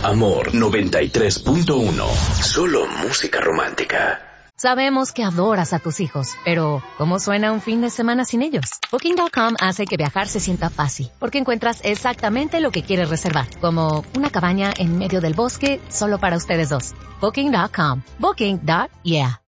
Amor 93.1. Solo música romántica. Sabemos que adoras a tus hijos, pero ¿cómo suena un fin de semana sin ellos? Booking.com hace que viajar se sienta fácil, porque encuentras exactamente lo que quieres reservar, como una cabaña en medio del bosque solo para ustedes dos. Booking.com. Booking.yeah.